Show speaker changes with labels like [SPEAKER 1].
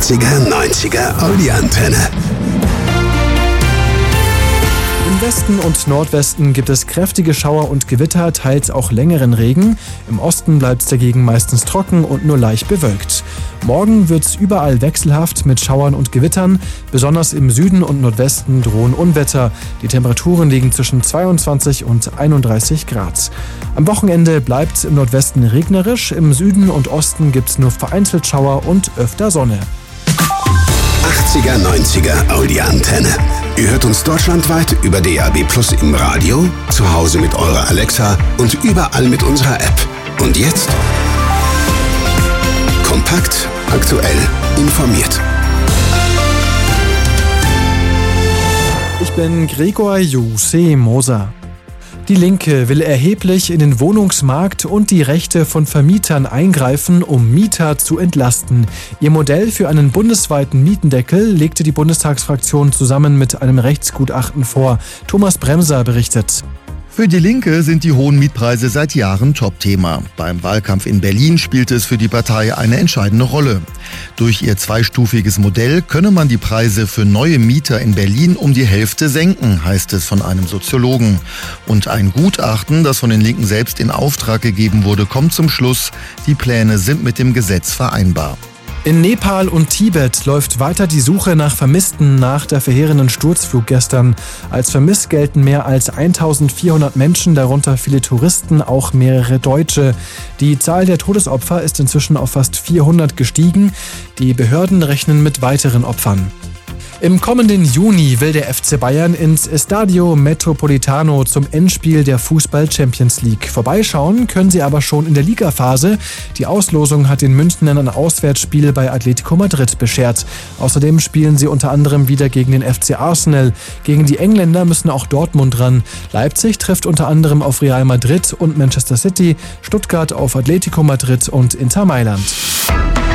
[SPEAKER 1] 80er, 90er Audi-Antenne.
[SPEAKER 2] Im Westen und Nordwesten gibt es kräftige Schauer und Gewitter, teils auch längeren Regen. Im Osten bleibt es dagegen meistens trocken und nur leicht bewölkt. Morgen wird es überall wechselhaft mit Schauern und Gewittern. Besonders im Süden und Nordwesten drohen Unwetter. Die Temperaturen liegen zwischen 22 und 31 Grad. Am Wochenende bleibt es im Nordwesten regnerisch. Im Süden und Osten gibt es nur vereinzelt Schauer und öfter Sonne.
[SPEAKER 1] 80er, 90er Audi-Antenne. Ihr hört uns deutschlandweit über DAB+ im Radio, zu Hause mit eurer Alexa und überall mit unserer App. Und jetzt? Kompakt, aktuell, informiert.
[SPEAKER 2] Ich bin Gregor Jose Moser. Die Linke will erheblich in den Wohnungsmarkt und die Rechte von Vermietern eingreifen, um Mieter zu entlasten. Ihr Modell für einen bundesweiten Mietendeckel legte die Bundestagsfraktion zusammen mit einem Rechtsgutachten vor. Thomas Bremser berichtet.
[SPEAKER 3] Für die Linke sind die hohen Mietpreise seit Jahren Topthema. Beim Wahlkampf in Berlin spielte es für die Partei eine entscheidende Rolle. Durch ihr zweistufiges Modell könne man die Preise für neue Mieter in Berlin um die Hälfte senken, heißt es von einem Soziologen. Und ein Gutachten, das von den Linken selbst in Auftrag gegeben wurde, kommt zum Schluss, die Pläne sind mit dem Gesetz vereinbar.
[SPEAKER 2] In Nepal und Tibet läuft weiter die Suche nach Vermissten nach der verheerenden Sturzflug gestern. Als vermisst gelten mehr als 1400 Menschen, darunter viele Touristen, auch mehrere Deutsche. Die Zahl der Todesopfer ist inzwischen auf fast 400 gestiegen. Die Behörden rechnen mit weiteren Opfern. Im kommenden Juni will der FC Bayern ins Estadio Metropolitano zum Endspiel der Fußball-Champions League. Vorbeischauen können sie aber schon in der Ligaphase. Die Auslosung hat den Münchnern ein Auswärtsspiel bei Atletico Madrid beschert. Außerdem spielen sie unter anderem wieder gegen den FC Arsenal. Gegen die Engländer müssen auch Dortmund ran. Leipzig trifft unter anderem auf Real Madrid und Manchester City, Stuttgart auf Atletico Madrid und Inter Mailand.